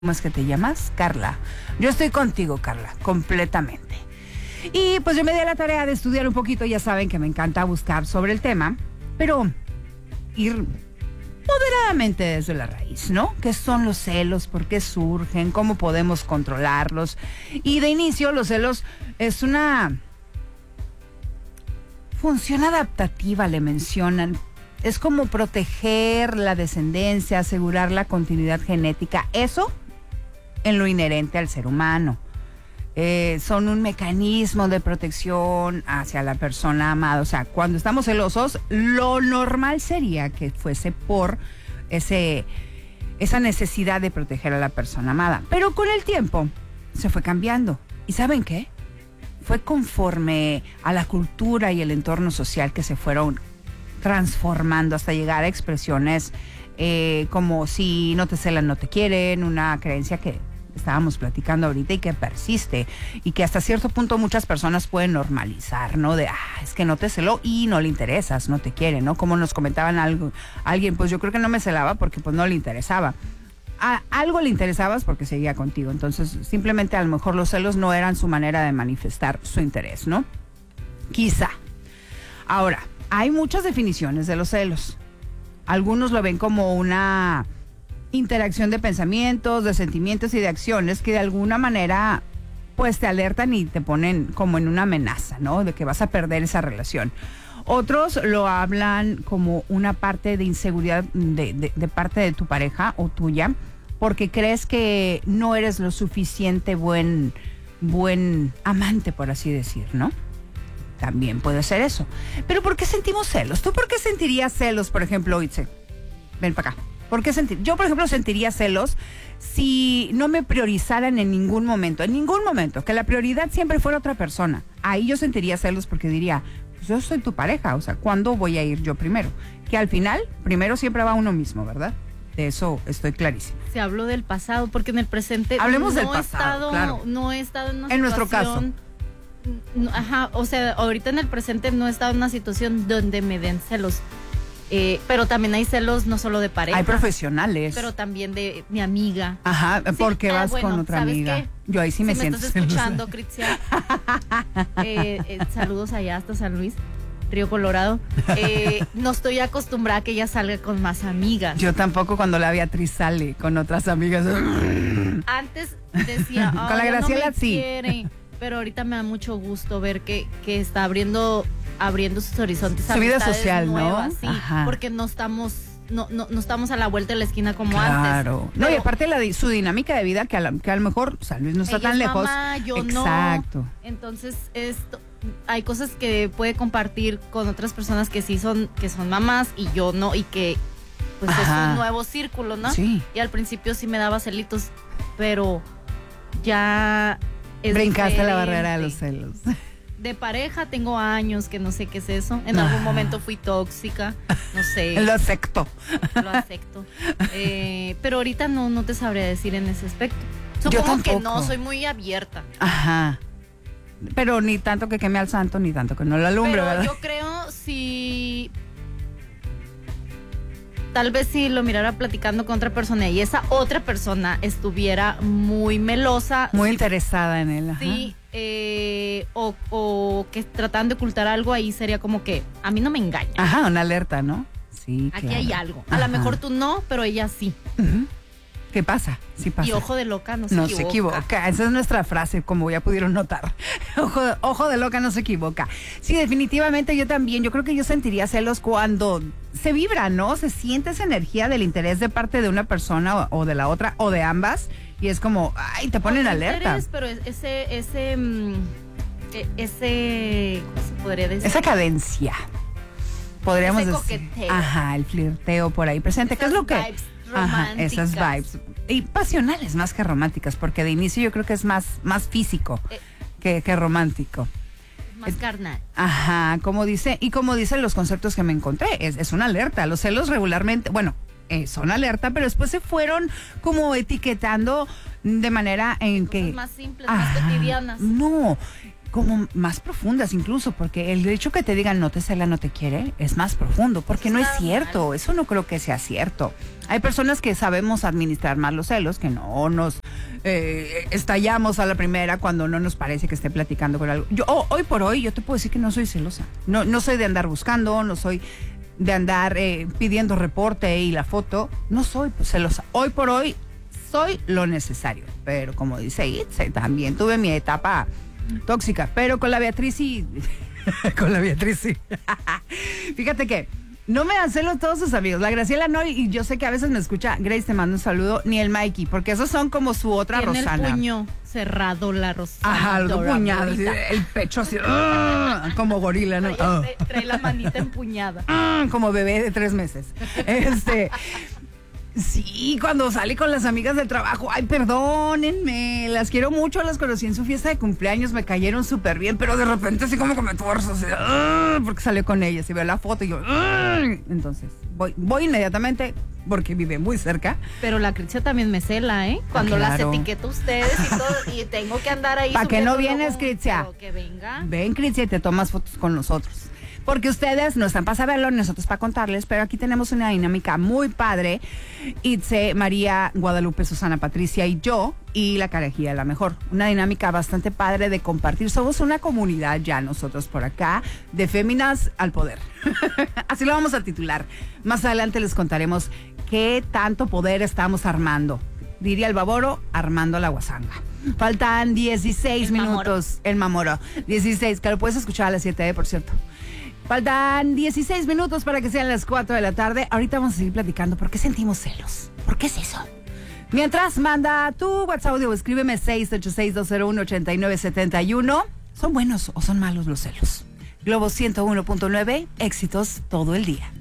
¿Cómo es que te llamas? Carla. Yo estoy contigo, Carla, completamente. Y pues yo me di a la tarea de estudiar un poquito, ya saben que me encanta buscar sobre el tema, pero ir moderadamente desde la raíz, ¿no? ¿Qué son los celos? ¿Por qué surgen? ¿Cómo podemos controlarlos? Y de inicio, los celos es una función adaptativa, le mencionan. Es como proteger la descendencia, asegurar la continuidad genética. Eso en lo inherente al ser humano. Son un mecanismo de protección hacia la persona amada. O sea, cuando estamos celosos, lo normal sería que fuese por esa necesidad de proteger a la persona amada. Pero con el tiempo se fue cambiando. ¿Y saben qué? Fue conforme a la cultura y el entorno social que se fueron transformando hasta llegar a expresiones como si no te celan, no te quieren, una creencia que estábamos platicando ahorita y que persiste y que hasta cierto punto muchas personas pueden normalizar, ¿no? De, es que no te celó y no le interesas, no te quiere, ¿no? Como nos comentaban alguien, pues yo creo que no me celaba porque pues no le interesaba. Algo le interesabas porque seguía contigo, entonces simplemente a lo mejor los celos no eran su manera de manifestar su interés, ¿no? Quizá. Ahora, hay muchas definiciones de los celos. Algunos lo ven como una interacción de pensamientos, de sentimientos y de acciones que de alguna manera pues te alertan y te ponen como en una amenaza, ¿no? De que vas a perder esa relación. Otros lo hablan como una parte de inseguridad de parte de tu pareja o tuya, porque crees que no eres lo suficiente buen amante, por así decir, ¿no? También puede ser eso. Pero ¿por qué sentimos celos? ¿Tú por qué sentirías celos, por ejemplo, Itze? Ven para acá. ¿Por qué sentir? Yo, por ejemplo, sentiría celos si no me priorizaran en ningún momento, que la prioridad siempre fuera otra persona. Ahí yo sentiría celos porque diría, pues yo soy tu pareja, o sea, ¿cuándo voy a ir yo primero? Que al final, primero siempre va uno mismo, ¿verdad? De eso estoy clarísima. Se habló del pasado, porque en el presente hablemos del pasado, claro. No he estado en una situación... En nuestro caso. Ajá, o sea, ahorita en el presente no he estado en una situación donde me den celos. Pero también hay celos no solo de pareja. Hay profesionales. Pero también de mi amiga. Ajá, porque sí, vas bueno, con otra ¿sabes amiga. Qué? Yo ahí sí me siento celosa. Si me estás escuchando, Cristian. Saludos allá hasta San Luis, Río Colorado. No estoy acostumbrada a que ella salga con más amigas. Yo tampoco cuando la Beatriz sale con otras amigas. Antes decía, con la Graciela no me sí. quiere. Pero ahorita me da mucho gusto ver que está abriendo sus horizontes, su vida social, nuevas, ¿no? Sí, ajá. porque no estamos a la vuelta de la esquina como claro. antes. No, y aparte su dinámica de vida que a lo mejor San Luis no está tan lejos. Mamá, yo exacto. No. Entonces hay cosas que puede compartir con otras personas que son mamás y yo no, y que pues ajá. Es un nuevo círculo, ¿no? Sí. Y al principio sí me daba celitos, pero ya brincaste diferente. La barrera de los celos. De pareja tengo años que no sé qué es eso. En algún momento fui tóxica, no sé. Lo acepto. Pero ahorita no te sabría decir en ese aspecto. Supongo que no, soy muy abierta. Ajá. Pero ni tanto que queme al santo, ni tanto que no lo alumbre, pero ¿verdad? Yo creo tal vez si lo mirara platicando con otra persona y esa otra persona estuviera muy melosa. Muy interesada en él. Ajá. Sí, o que tratan de ocultar algo, ahí sería como que a mí no me engaña. Ajá, una alerta, ¿no? Sí, aquí claro. hay algo. A lo mejor tú no, pero ella sí. Uh-huh. ¿Qué pasa? Sí pasa. Y ojo de loca no se equivoca. Esa es nuestra frase, como ya pudieron notar. Ojo de loca no se equivoca. Sí, definitivamente yo también. Yo creo que yo sentiría celos cuando se vibra, ¿no? Se siente esa energía del interés de parte de una persona o de la otra o de ambas. Y es como, ay, te ponen alerta. Interés, pero ese, ¿cómo se podría decir? Esa cadencia. Podríamos ese decir. Coqueteo. Ajá, el flirteo por ahí presente. ¿Qué es lo que? Vibes románticas. Ajá, esas vibes. Y pasionales más que románticas, porque de inicio yo creo que es más físico que romántico. Más carnal. Ajá, como dicen los conceptos que me encontré, es una alerta. Los celos regularmente, bueno, son alerta, pero después se fueron como etiquetando de manera en cosas que... más simples, más cotidianas. No, como más profundas incluso, porque el hecho que te digan no te cela, no te quiere, es más profundo, porque no es cierto, eso no creo que sea cierto. Hay personas que sabemos administrar más los celos, que no nos estallamos a la primera cuando no nos parece que esté platicando con algo. Yo, hoy por hoy, yo te puedo decir que no soy celosa, no soy de andar buscando, no soy de andar pidiendo reporte y la foto, no soy celosa. Hoy por hoy soy lo necesario, pero como dice Itze, también tuve mi etapa tóxica, pero con la Beatriz sí. Con la Beatriz sí. Fíjate que no me dan celos todos sus amigos. La Graciela no, y yo sé que a veces me escucha. Grace, te mando un saludo. Ni el Mikey, porque esos son como su otra Tiene Rosana. El puño cerrado, la Rosana. Ajá, los puñados, el pecho así, como gorila, ¿no? Trae la manita empuñada. Como bebé de 3 meses. Sí, cuando salí con las amigas del trabajo, ay, perdónenme, las quiero mucho, las conocí en su fiesta de cumpleaños, me cayeron súper bien, pero de repente así como que me tuerzo, así, porque salió con ellas y veo la foto y yo, entonces, voy inmediatamente, porque vive muy cerca. Pero la Critia también me cela, ¿eh? Cuando las etiqueto a ustedes y todo, y tengo que andar ahí. ¿Para qué no vienes, Critia? Que venga. Ven, Critia, y te tomas fotos con nosotros. Porque ustedes no están para saberlo, nosotros para contarles, pero aquí tenemos una dinámica muy padre. Itze, María, Guadalupe, Susana, Patricia y yo, y la carajilla la mejor. Una dinámica bastante padre de compartir. Somos una comunidad ya nosotros por acá, de féminas al poder. Así lo vamos a titular. Más adelante les contaremos qué tanto poder estamos armando. Diría el baboro, armando la guasanga. Faltan 16 minutos. El mamoro. 16, que lo puedes escuchar a las 7, por cierto. Faltan 16 minutos para que sean las 4 de la tarde. Ahorita vamos a seguir platicando por qué sentimos celos. ¿Por qué es eso? Mientras, manda tu WhatsApp audio o escríbeme 686-201-8971. ¿Son buenos o son malos los celos? Globo 101.9, éxitos todo el día.